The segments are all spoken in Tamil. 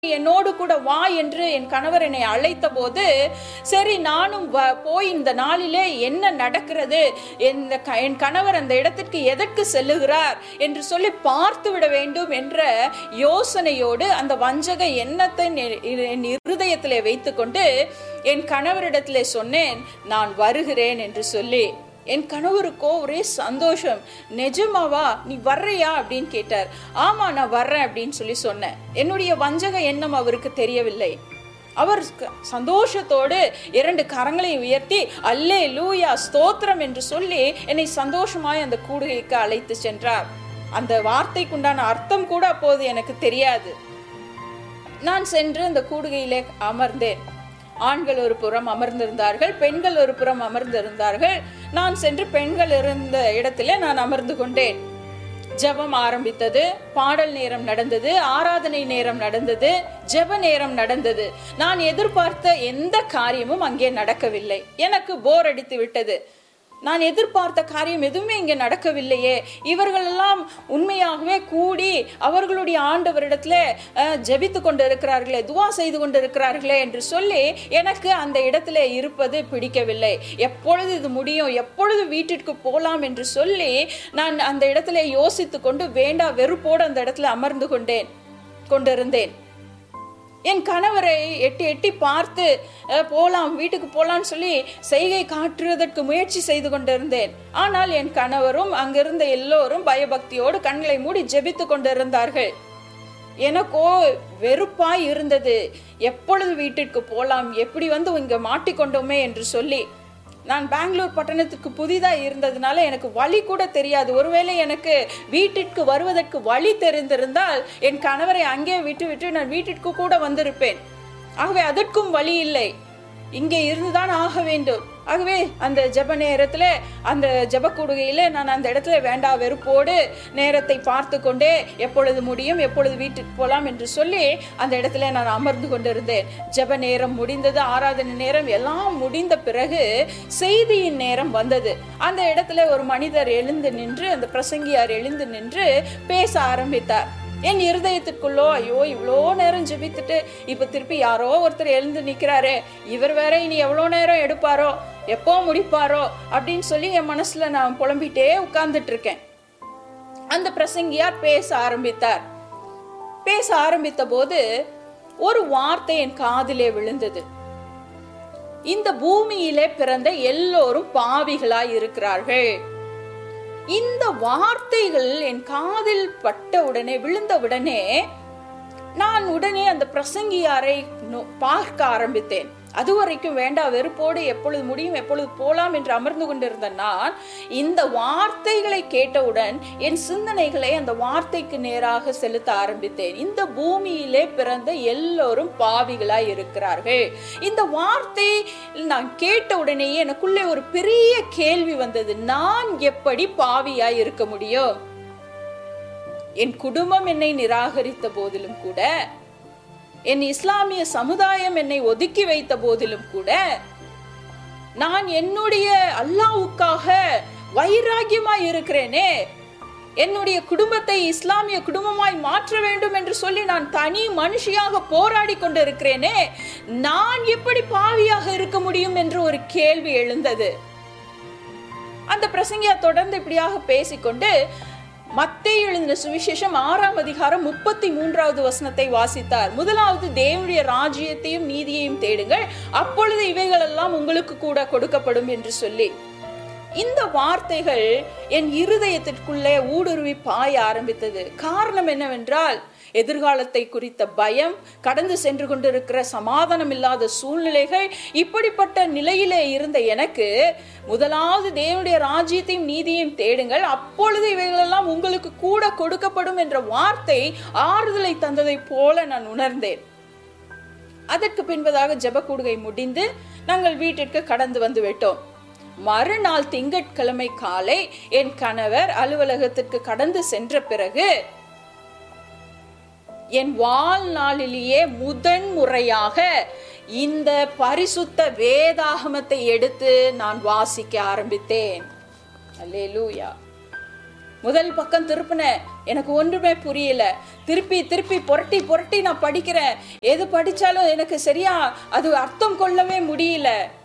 என்னோடு கூட வா என்று என் கணவர் என்னை அழைத்த போது, சரி நானும் போய் இந்த நாளிலே என்ன நடக்கிறது, என் கணவர் அந்த இடத்திற்கு எதற்கு செல்லுகிறார் என்று சொல்லி பார்த்து விட வேண்டும் என்ற யோசனையோடு அந்த வஞ்சக எண்ணத்தை என் இருதயத்திலே வைத்துக்கொண்டு என் கணவரிடத்திலே சொன்னேன், நான் வருகிறேன் என்று சொல்லி. என் கணவருக்கோ ஒரே சந்தோஷம். நிஜமாவா, நீ வர்றியா அப்படின்னு கேட்டார். ஆமா, நான் வர்றேன் அப்படின்னு சொல்லி சொன்னேன். என்னுடைய வஞ்சக எண்ணம் அவருக்கு தெரியவில்லை. அவர் சந்தோஷத்தோடு 2 கரங்களை உயர்த்தி அல்லேலூயா ஸ்தோத்திரம் என்று சொல்லி என்னை சந்தோஷமாய் அந்த கூடுகைக்கு அழைத்து சென்றார். அந்த வார்த்தைக்குண்டான அர்த்தம் கூட அப்போது எனக்கு தெரியாது. நான் சென்று அந்த கூடுகையிலே அமர்ந்தேன். ஆண்கள் ஒரு புறம் அமர்ந்திருந்தார்கள், பெண்கள் ஒரு புறம் அமர்ந்திருந்தார்கள். நான் சென்று பெண்கள் இருந்த இடத்திலே நான் அமர்ந்து கொண்டேன். ஜெபம் ஆரம்பித்தது, பாடல் நேரம் நடந்தது, ஆராதனை நேரம் நடந்தது, ஜெப நேரம் நடந்தது. நான் எதிர்பார்த்த எந்த காரியமும் அங்கே நடக்கவில்லை. எனக்கு போர் அடித்து விட்டது. நான் எதிர்பார்த்த காரியம் எதுவுமே இங்கே நடக்கவில்லையே. இவர்கள் எல்லாம் உண்மையாகவே கூடி அவர்களுடைய ஆண்டவரிடத்துல ஜெபித்து கொண்டு இருக்கிறார்களே, துவா செய்து கொண்டு இருக்கிறார்களே என்று சொல்லி எனக்கு அந்த இடத்துல இருப்பது பிடிக்கவில்லை. எப்பொழுது இது முடியும், எப்பொழுது வீட்டிற்கு போகலாம் என்று சொல்லி நான் அந்த இடத்துல யோசித்து கொண்டு வேண்டா வெறுப்போடு அந்த இடத்துல அமர்ந்து கொண்டிருந்தேன். என் கணவரை எட்டி எட்டி பார்த்து போலாம், வீட்டுக்கு போலான்னு சொல்லி செய்கை காட்டுவதற்கு முயற்சி செய்து கொண்டிருந்தேன். ஆனால் என் கணவரும் அங்கிருந்த எல்லோரும் பயபக்தியோடு கண்களை மூடி ஜெபித்து கொண்டிருந்தார்கள். எனக்கோ வெறுப்பாய் இருந்தது. எப்பொழுது வீட்டிற்கு போலாம், எப்படி இங்க மாட்டிக்கொண்டோமே என்று சொல்லி. நான் பெங்களூர் பட்டணத்துக்கு புதிதாக இருந்ததுனால எனக்கு வழி கூட தெரியாது. ஒருவேளை எனக்கு வீட்டிற்கு வருவதற்கு வழி தெரிந்திருந்தால் என் கணவரை அங்கே விட்டு நான் வீட்டிற்கு கூட வந்திருப்பேன். ஆகவே அதற்கும் வழி இல்லை, இங்கே இருந்துதான் ஆக வேண்டும். ஆகவே அந்த ஜெப நேரத்துல, அந்த ஜெப கூடுகையில நான் அந்த இடத்துல வேண்டா வெறுப்போடு நேரத்தை பார்த்து கொண்டே எப்பொழுது முடியும், எப்பொழுது வீட்டுக்கு போலாம் என்று சொல்லி அந்த இடத்துல நான் அமர்ந்து கொண்டிருந்தேன். ஜெப நேரம் முடிந்தது, ஆராதனை நேரம் எல்லாம் முடிந்த பிறகு செய்தியின் நேரம் வந்தது. அந்த இடத்துல ஒரு மனிதர் எழுந்து நின்று, அந்த பிரசங்கியார் எழுந்து நின்று பேச ஆரம்பித்தார். என் இருதயத்திற்குள்ளோ, ஐயோ இவ்வளோ நேரம் ஜெபித்துட்டு இப்ப திருப்பி யாரோ ஒருத்தர் எழுந்து நிக்கிறாரே, இவர் வேற இனி எவ்வளோ நேரம் எடுப்பாரோ, எப்போ முடிப்பாரோ அப்படின்னு சொல்லி என் மனசுல நான் புலம்பிட்டே உட்கார்ந்துட்டு இருக்கேன். அந்த பிரசங்கியார் பேச ஆரம்பித்தார். பேச ஆரம்பித்த போது ஒரு வார்த்தை என் காதிலே விழுந்தது. இந்த பூமியிலே பிறந்த எல்லோரும் பாவிகளாய் இருக்கிறார்கள். இந்த வார்த்தைகள் என் காதில் பட்ட உடனே, விழுந்த உடனே நான் உடனே அந்த பிரசங்கியாரை பார்க்க ஆரம்பித்தேன். அதுவரைக்கும் வேண்டா வெறுப்போடு எப்பொழுது முடியும், எப்பொழுது போலாம் என்று அமர்ந்து கொண்டிருந்த நான் இந்த வார்த்தைகளை கேட்டவுடன் என் சிந்தனைகளை அந்த வார்த்தைக்கு நேராக செலுத்த ஆரம்பித்தேன். இந்த பூமியிலே பிறந்த எல்லோரும் பாவிகளாய் இருக்கிறார்கள். இந்த வார்த்தை நான் கேட்ட உடனேயே எனக்குள்ளே ஒரு பெரிய கேள்வி வந்தது. நான் எப்படி பாவியாய் இருக்க முடியும்? என் குடும்பம் என்னை நிராகரித்த போதிலும் கூட, என் இஸ்லாமிய சமுதாயம் என்னை ஒதுக்கி வைத்த போதிலும் கூட, நான் என்னுடைய அல்லாஹ்வுக்காக வைராகியமாய் இருக்கிறேனே, என்னுடைய குடும்பத்தை இஸ்லாமிய குடும்பமாய் மாற்ற வேண்டும் என்று சொல்லி நான் தனி மனுஷியாக போராடி கொண்டு இருக்கிறேனே, நான் எப்படி பாவியாக இருக்க முடியும் என்று ஒரு கேள்வி எழுந்தது. அந்த பிரசங்கியா தொடர்ந்து இப்படியாக பேசிக்கொண்டு மத்தேயு எழுதின சுவிசேஷம் 6ஆம் அதிகாரம் 33வது வசனத்தை வாசித்தார். முதலாவது தேவனுடைய ராஜ்யத்தையும் நீதியையும் தேடுங்கள், அப்பொழுது இவைகள் எல்லாம் உங்களுக்கு கூட கொடுக்கப்படும் என்று சொல்லி. இந்த வார்த்தைகள் என் இருதயத்திற்குள்ளே ஊடுருவி பாய ஆரம்பித்தது. காரணம் என்னவென்றால், எதிர்காலத்தை குறித்த பயம், கடந்து சென்று கொண்டிருக்கிற சமாதானம் இல்லாத சூழ்நிலைகள், இப்படிப்பட்ட நிலையிலே இருந்த எனக்கு முதலாவது தேவனுடைய ராஜ்யத்தையும் நீதியையும் தேடுங்கள், அப்பொழுது இவைகளெல்லாம் உங்களுக்கு கூட கொடுக்கப்படும் என்ற வார்த்தை ஆறுதலை தந்ததை போல நான் உணர்ந்தேன். அதற்கு பின்பதாக ஜெப கூடுகை முடிந்து நாங்கள் வீட்டிற்கு கடந்து வந்து விட்டோம். மறுநாள் திங்கட்கிழமை காலை என் கணவர் அலுவலகத்திற்கு கடந்து சென்ற பிறகு என் வாழ்நாளிலேயே முதன் முறையாக இந்த பரிசுத்த வேதாகமத்தை எடுத்து நான் வாசிக்க ஆரம்பித்தேன். அல்லேலூயா. முதல் பக்கம் திருப்பின, எனக்கு ஒன்றுமே புரியல. திருப்பி திருப்பி புரட்டி புரட்டி நான் படிக்கிறேன். எது படிச்சாலும் எனக்கு சரியா அது அர்த்தம் கொள்ளவே முடியல.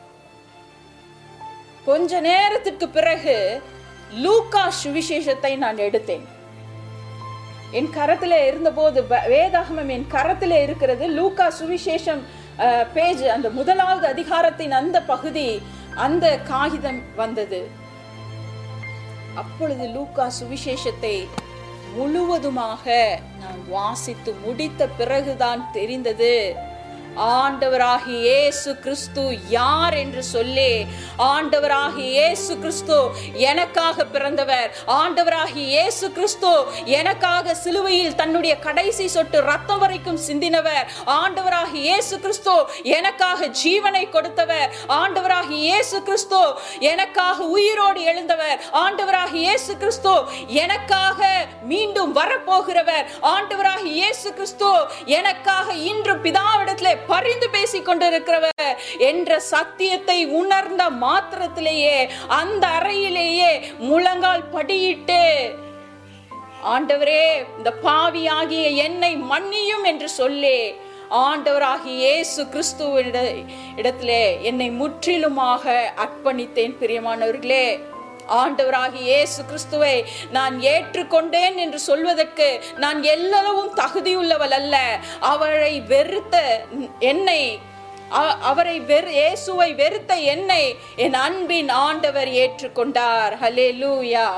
கொஞ்ச நேரத்துக்கு பிறகு லூக்கா சுவிசேஷத்தை நான் எடுத்தேன். என் கரத்துல இருந்தபோது வேதாகமம் என் கரத்துல இருக்கிறது. லூக்கா சுவிசேஷம் பேஜ், அந்த 1வது அதிகாரத்தின் அந்த பகுதி, அந்த காகிதம் வந்தது. அப்பொழுது லூக்கா சுவிசேஷத்தை முழுவதுமாக நான் வாசித்து முடித்த பிறகுதான் தெரிந்தது ஆண்டவராகிய இயேசு கிறிஸ்து யார் என்று சொல்லி. ஆண்டவராகிய இயேசு கிறிஸ்து எனக்காக பிறந்தவர். ஆண்டவராகிய இயேசு கிறிஸ்து எனக்காக சிலுவையில் தன்னுடைய கடைசி சொட்டு ரத்தம் வரைக்கும் சிந்தினவர். ஆண்டவராகிய இயேசு கிறிஸ்து எனக்காக ஜீவனை கொடுத்தவர். ஆண்டவராகிய இயேசு கிறிஸ்து எனக்காக உயிரோடு எழுந்தவர். ஆண்டவராகிய இயேசு கிறிஸ்து எனக்காக மீண்டும் வரப்போகிறவர். ஆண்டவராகிய இயேசு கிறிஸ்து எனக்காக இன்று பிதாவிடத்திலே பரிந்து பேசிக் கொண்டிருக்கிறவர் என்ற சத்தியத்தை உணர்ந்த மாத்திரத்திலேயே அந்த அறையிலேயே முழங்கால் படியிட்டு, ஆண்டவரே இந்த பாவியாகிய என்னை மன்னியும் என்று சொல்லி ஆண்டவராகிய இயேசு கிறிஸ்துவின் இடத்திலே என்னை முற்றிலுமாக அர்ப்பணித்தேன். பிரியமானவர்களே, ஆண்டவராகிய இயேசு கிறிஸ்துவை நான் ஏற்றுக்கொண்டேன் என்று சொல்வதற்கு நான் எல்லளவும் தகுதியுள்ளவள் அல்ல. அவரை வெறுத்த என்னை, இயேசுவை வெறுத்த என்னை என் அன்பின் ஆண்டவர் ஏற்றுக்கொண்டார். ஹல்லேலூயா.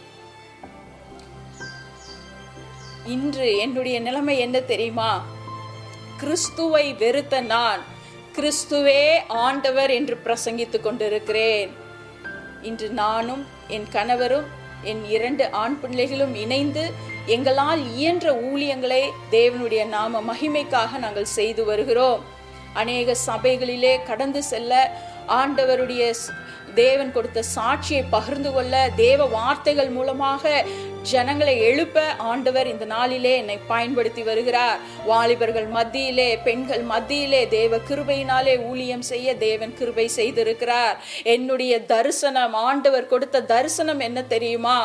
இன்று என்னுடைய நிலைமை என்ன தெரியுமா? கிறிஸ்துவை வெறுத்த நான் கிறிஸ்துவே ஆண்டவர் என்று பிரசங்கித்துக் கொண்டிருக்கிறேன். இன்று நானும் என் கணவரும் என் 2 ஆண் பிள்ளைகளும் இணைந்து எங்களால் இயன்ற ஊழியங்களை தேவனுடைய நாம மகிமைக்காக நாங்கள் செய்து வருகிறோம். அநேக சபைகளிலே கடந்து செல்ல, ஆண்டவருடைய தேவன் கொடுத்த சாட்சியை பகிர்ந்து கொள்ள, தேவ வார்த்தைகள் மூலமாக ஜனங்களை எழுப்ப ஆண்டவர் இந்த நாளிலே என்னை பயன்படுத்தி வருகிறார். வாலிபர்கள் மத்தியிலே, பெண்கள் மத்தியிலே தேவ கிருபையினாலே ஊழியம் செய்ய தேவன் கிருபை செய்திருக்கிறார். என்னுடைய தரிசனம், ஆண்டவர் கொடுத்த தரிசனம் என்ன தெரியுமா?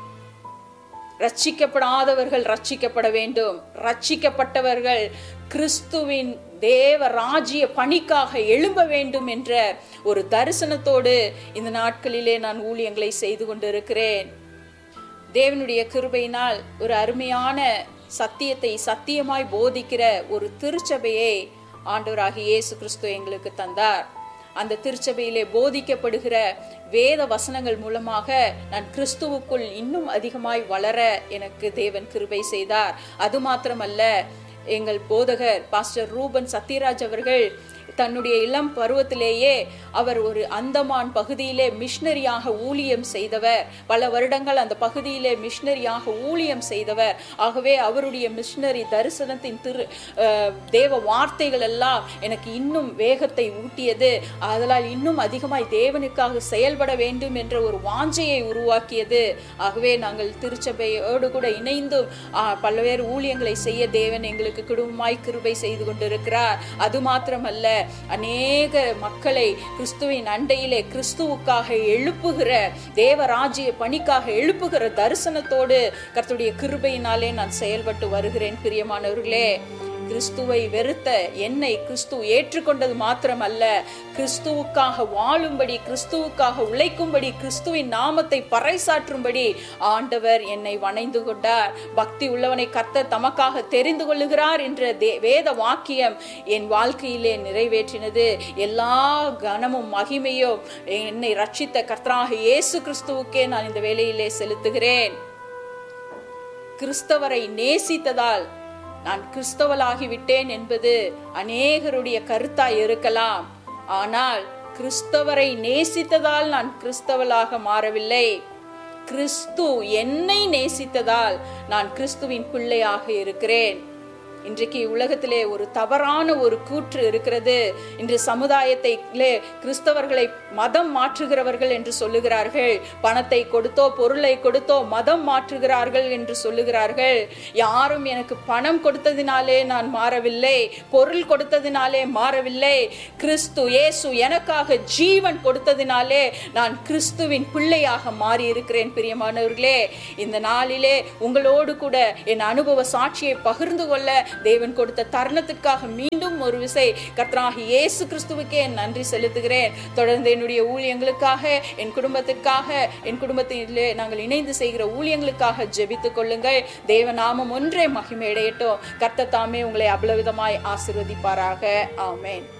ரட்சிக்கப்படாதவர்கள் ரட்சிக்கப்பட வேண்டும், ரட்சிக்கப்பட்டவர்கள் கிறிஸ்துவின் தேவ ராஜ்ய பணிக்காக எழும்ப வேண்டும் என்ற ஒரு தரிசனத்தோடு இந்த நாட்களிலே நான் ஊழியங்களை செய்து கொண்டிருக்கிறேன். தேவனுடைய கிருபையினால் ஒரு அருமையான சத்தியத்தை சத்தியமாய் போதிக்கிற ஒரு திருச்சபையை ஆண்டவராகிய இயேசு கிறிஸ்து எங்களுக்கு தந்தார். அந்த திருச்சபையிலே போதிக்கப்படுகிற வேத வசனங்கள் மூலமாக நான் கிறிஸ்துவுக்குள் இன்னும் அதிகமாய் வளர எனக்கு தேவன் கிருபை செய்தார். அது மாத்திரமல்ல, எங்கள் போதகர் பாஸ்டர் ரூபன் சத்யராஜ் அவர்கள் தன்னுடைய இளம் பருவத்திலேயே அவர் ஒரு அந்தமான் பகுதியிலே மிஷனரியாக ஊழியம் செய்தவர். பல வருடங்கள் அந்த பகுதியிலே மிஷனரியாக ஊழியம் செய்தவர். ஆகவே அவருடைய மிஷனரி தரிசனத்தின் தேவ வார்த்தைகள் எல்லாம் எனக்கு இன்னும் வேகத்தை ஊட்டியது. அதனால் இன்னும் அதிகமாய் தேவனுக்காக செயல்பட வேண்டும் என்ற ஒரு வாஞ்சையை உருவாக்கியது. ஆகவே நாங்கள் திருச்சபையோடு கூட இணைந்து பல்வேறு ஊழியங்களை செய்ய தேவன் எங்களுக்கு குடும்பமாய் கிருபை செய்து கொண்டிருக்கிறார். அது மாத்திரமல்ல, அநேக மக்களை கிறிஸ்துவின் அண்டையிலே கிறிஸ்துவுக்காக எழுப்புகிற, தேவராஜ்ய பணிக்காக எழுப்புகிற தரிசனத்தோடு கர்த்தருடைய கிருபையினாலே நான் செயல்பட்டு வருகிறேன். பிரியமானவர்களே, கிறிஸ்துவை வெறுத்த என்னை கிறிஸ்து ஏற்றுக்கொண்டது மாத்திரமல்ல, கிறிஸ்துவுக்காக வாழும்படி, கிறிஸ்துவுக்காக உழைக்கும்படி, கிறிஸ்துவின் நாமத்தை பறைசாற்றும்படி ஆண்டவர் என்னை வணைந்து கொண்டார். பக்தி உள்ளவனை கர்த்தர் தமக்காக தெரிந்து கொள்ளுகிறார் என்ற வேத வாக்கியம் என் வாழ்க்கையிலே நிறைவேற்றினது. எல்லா கனமும் மகிமையும் என்னை ரட்சித்த கர்த்தராகிய இயேசு கிறிஸ்துவுக்கே நான் இந்த வேளையிலே செலுத்துகிறேன். கிறிஸ்தவரை நேசித்ததால் நான் கிறிஸ்தவளாகிவிட்டேன் என்பது அநேகருடைய கருத்தாய் இருக்கலாம். ஆனால் கிறிஸ்தவரை நேசித்ததால் நான் கிறிஸ்தவளாக மாறவில்லை. கிறிஸ்து என்னை நேசித்ததால் நான் கிறிஸ்துவின் பிள்ளையாக இருக்கிறேன். இன்றைக்கு உலகத்திலே ஒரு தவறான ஒரு கூற்று இருக்கிறது. இன்று சமுதாயத்திலே கிறிஸ்தவர்களை மதம் மாற்றுகிறவர்கள் என்று சொல்லுகிறார்கள். பணத்தை கொடுத்தோ பொருளை கொடுத்தோ மதம் மாற்றுகிறார்கள் என்று சொல்லுகிறார்கள். யாரும் எனக்கு பணம் கொடுத்ததினாலே நான் மாறவில்லை, பொருள் கொடுத்ததினாலே மாறவில்லை. கிறிஸ்து இயேசு எனக்காக ஜீவன் கொடுத்ததினாலே நான் கிறிஸ்துவின் பிள்ளையாக மாறி இருக்கிறேன். பிரியமானவர்களே, இந்த நாளிலே உங்களோடு கூட என் அனுபவ சாட்சியை பகிர்ந்து கொள்ள தேவன் கொடுத்த தருணத்திற்காக மீண்டும் ஒரு விசை கர்த்தராகிய இயேசு கிறிஸ்துவுக்கே நன்றி செலுத்துகிறேன். தொடர்ந்து என்னுடைய ஊழியங்களுக்காக, என் குடும்பத்திற்காக, என் குடும்பத்திலே நாங்கள் இணைந்து செய்கிற ஊழியங்களுக்காக ஜெபித்துக் கொள்ளுங்கள். தேவ நாமம் ஒன்றே மகிமையடையட்டும். கர்த்தர் தாமே உங்களை அபலவிதமாய் ஆசீர்வதிப்பாராக. ஆமென்.